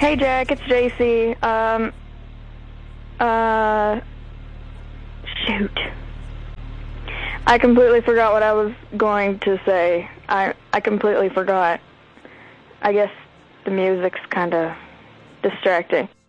Hey Jack, it's JC. Shoot. I completely forgot what I was going to say. I completely forgot. I guess the music's kind of distracting.